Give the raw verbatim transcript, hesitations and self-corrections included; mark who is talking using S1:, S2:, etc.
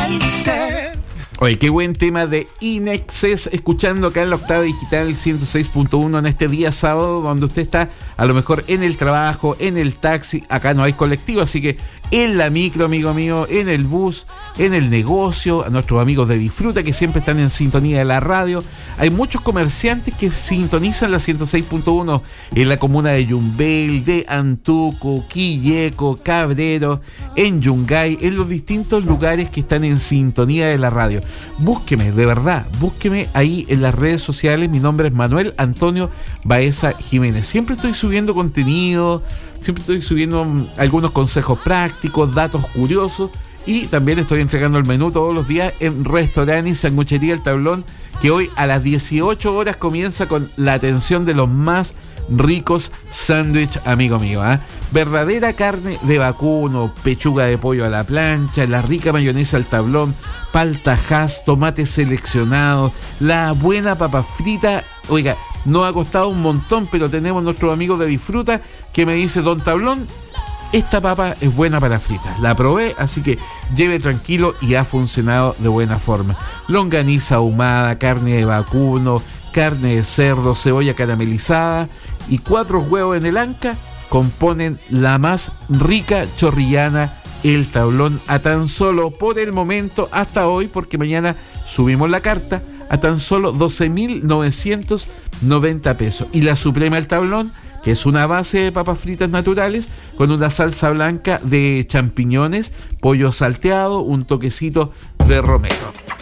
S1: Oye, qué buen tema de Inexcess, escuchando acá en la Octava Digital ciento seis punto uno en este día sábado, donde usted está a lo mejor en el trabajo, en el taxi. Acá no hay colectivo, así que en la micro, amigo mío, en el bus, en el negocio, a nuestros amigos de Disfruta que siempre están en sintonía de la radio. Hay muchos comerciantes que sintonizan la ciento seis punto uno en la comuna de Yumbel, de Antuco, Quilleco, Cabrero, en Yungay, en los distintos lugares que están en sintonía de la radio. Búsqueme, de verdad, búsqueme ahí en las redes sociales. Mi nombre es Manuel Antonio Baeza Jiménez. Siempre estoy subiendo contenido, siempre estoy subiendo algunos consejos prácticos, datos curiosos, y también estoy entregando el menú todos los días en Restaurante y Sanguchería El Tablón, que hoy a las dieciocho horas comienza con la atención de los más ricos sándwich, amigo mío, ¿eh? Verdadera carne de vacuno, pechuga de pollo a la plancha, la rica mayonesa al tablón, palta Hass, tomates seleccionados, la buena papa frita. Oiga, nos ha costado un montón, pero tenemos nuestros amigos de Disfruta que me dice: Don Tablón, esta papa es buena para fritas. La probé, así que lleve tranquilo y ha funcionado de buena forma. Longaniza ahumada, carne de vacuno, carne de cerdo, cebolla caramelizada y cuatro huevos en el anca componen la más rica chorrillana El Tablón, a tan solo, por el momento, hasta hoy, porque mañana subimos la carta, a tan solo doce mil novecientos noventa pesos. Y la Suprema El Tablón, que es una base de papas fritas naturales con una salsa blanca de champiñones, pollo salteado, un toquecito de romero.